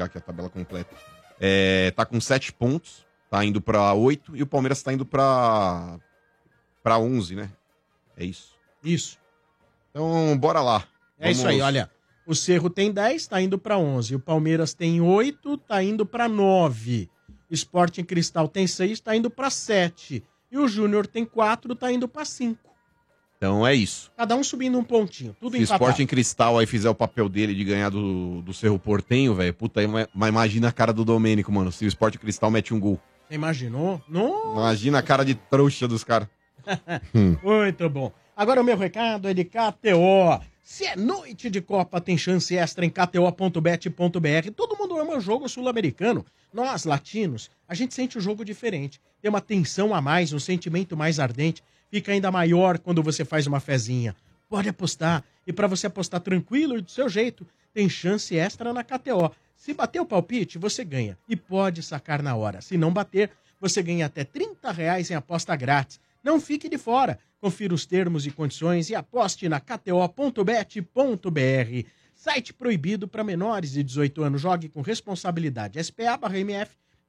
pegar aqui a tabela completa. Tá com 7 pontos, tá indo pra 8 e o Palmeiras tá indo pra 11, né? É isso. Isso. Então, bora lá. É isso aí, olha. O Cerro tem 10, tá indo pra 11. O Palmeiras tem 8, tá indo pra 9. O Sporting Cristal tem 6, tá indo pra 7. E o Júnior tem 4, tá indo pra 5. Então é isso. Cada um subindo um pontinho, tudo Se o empatado. Sporting Cristal aí fizer o papel dele de ganhar do Cerro Portenho, velho, puta, aí, mas imagina a cara do Domênico, mano, se o Sporting Cristal mete um gol. Você imaginou? Não. Imagina a cara de trouxa dos caras. Muito bom. Agora o meu recado é de KTO. Se é noite de Copa, tem chance extra em kto.bet.br. Todo mundo ama o jogo sul-americano. Nós, latinos, a gente sente o jogo diferente. Tem uma tensão a mais, um sentimento mais ardente. Fica ainda maior quando você faz uma fezinha. Pode apostar. E para você apostar tranquilo e do seu jeito, tem chance extra na KTO. Se bater o palpite, você ganha. E pode sacar na hora. Se não bater, você ganha até R$30 em aposta grátis. Não fique de fora. Confira os termos e condições e aposte na kto.bet.br. Site proibido para menores de 18 anos. Jogue com responsabilidade. SPA/MF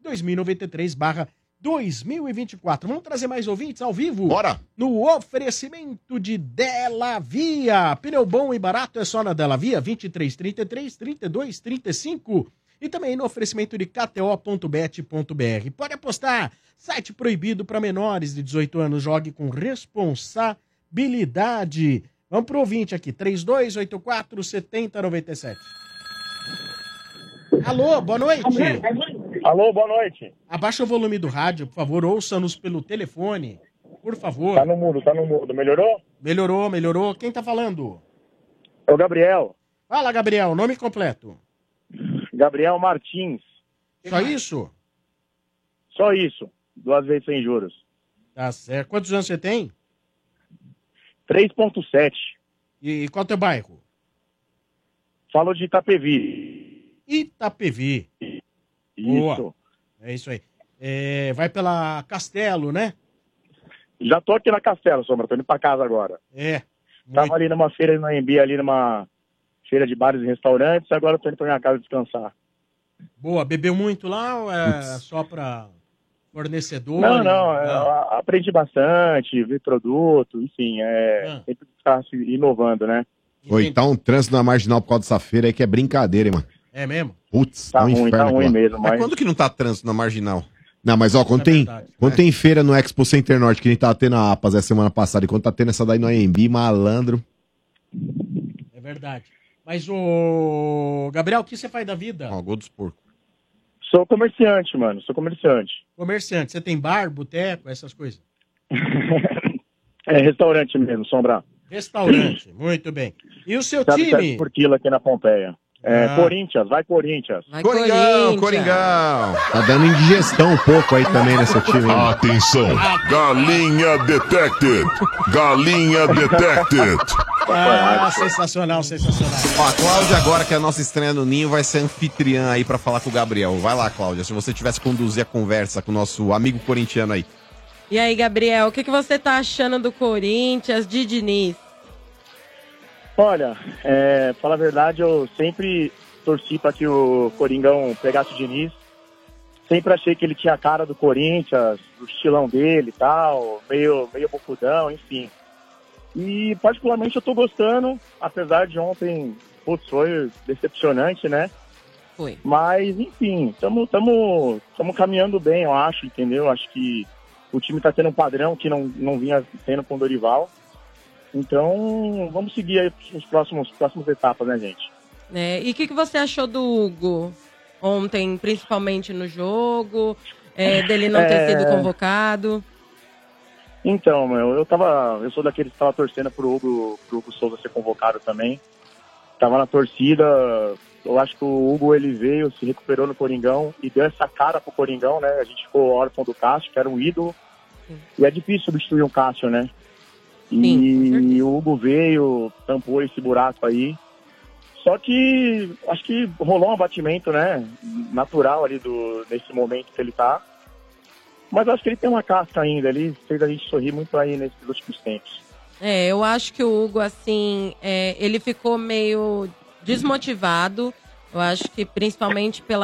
2023/2024. Vamos trazer mais ouvintes ao vivo? Bora! No oferecimento de Della Via. Pneu bom e barato é só na Della Via. 2333-3235. E também no oferecimento de kto.bet.br. Pode apostar. Site proibido para menores de 18 anos. Jogue com responsabilidade. Vamos pro ouvinte aqui. 3284-7097. Alô, boa noite. Alô, boa noite. Abaixa o volume do rádio, por favor. Ouça-nos pelo telefone. Por favor. Tá no mudo. Melhorou? Melhorou. Quem tá falando? É o Gabriel. Fala, Gabriel. Nome completo. Gabriel Martins. Só isso? Só isso. 2 vezes sem juros. Tá certo. Quantos anos você tem? 3,7. E qual é o teu bairro? Falo de Itapevi. Itapevi. Isso. Boa. É isso aí. Vai pela Castelo, né? Já tô aqui na Castelo, Sombra. Tô indo pra casa agora. Tava ali numa feira no AMB, ali numa feira de bares e restaurantes. Agora tô indo pra minha casa descansar. Boa. Bebeu muito lá ou é só pra fornecedor? Não. Aprendi bastante, vi produto, enfim. Sempre ficar se inovando, né? Oi, tá um trânsito na Marginal por causa dessa feira aí que é brincadeira, hein, mano. É mesmo? Putz, Tá um ruim, inferno. tá ruim lá. mesmo, mas... Quando que não tá trânsito na Marginal? Não, mas ó, quando verdade, tem feira no Expo Center Norte, que a gente tava tendo a APAS essa semana passada, e quando tá tendo essa daí no AMB, malandro. É verdade. Mas, o Gabriel, o que você faz da vida? Ó, gol dos porcos. Sou comerciante, mano. Comerciante. Você tem bar, boteco, essas coisas? É restaurante mesmo, Sombra. Restaurante, muito bem. E o seu Sabe, time? 7 por quilo aqui na Pompeia. Corinthians, vai Corinthians. Coringão. Tá dando indigestão um pouco aí também nesse time. Hein? Atenção, galinha detected. Sensacional. Ó, a Cláudia agora, que é a nossa estreia no Ninho, vai ser anfitriã aí pra falar com o Gabriel. Vai lá, Cláudia, se você tivesse conduzir a conversa com o nosso amigo corintiano aí. E aí, Gabriel, o que você tá achando do Corinthians, de Diniz? Olha, falar a verdade, eu sempre torci para que o Coringão pegasse o Diniz. Sempre achei que ele tinha a cara do Corinthians, do estilão dele e tal, meio bocudão, enfim. E particularmente eu tô gostando, apesar de ontem, foi decepcionante, né? Foi. Mas, enfim, estamos caminhando bem, eu acho, entendeu? Acho que o time tá tendo um padrão que não vinha tendo com o Dorival. Então, vamos seguir aí as próximas etapas, né, gente? E o que você achou do Hugo ontem, principalmente no jogo, dele não ter sido convocado? Então, eu sou daqueles que estava torcendo pro Hugo Souza ser convocado também. Tava na torcida, eu acho que o Hugo, ele veio, se recuperou no Coringão e deu essa cara pro Coringão, né? A gente ficou órfão do Cássio, que era um ídolo. Sim. E é difícil substituir um Cássio, né? E o Hugo veio, tampou esse buraco aí. Só que acho que rolou um abatimento, né? Natural ali nesse momento que ele tá. Mas acho que ele tem uma casca ainda, ele fez a gente sorrir muito aí nesses últimos tempos. Eu acho que o Hugo, assim, ele ficou meio desmotivado. Eu acho que principalmente pela